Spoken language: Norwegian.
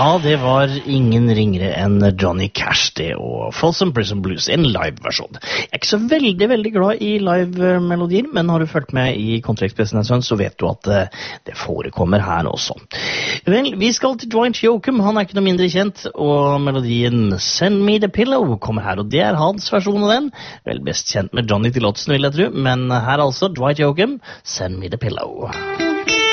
Ja, det var ingen ringere enn Johnny Cash det, og Folsom Prison Blues, en live-versjon. Jeg er ikke så veldig glad i live-melodier, men har du fulgt med i Country Expressen en stund, så vet du at det forekommer her også. Vel, vi skal til Dwight Yoakam, han er ikke noe mindre kjent, og melodien Send Me The Pillow kommer her, og det er hans versjon av den. Vel, best kjent med Johnny Tillotsen, vil jeg tro, men her altså Dwight Yoakam, Send Me The Pillow.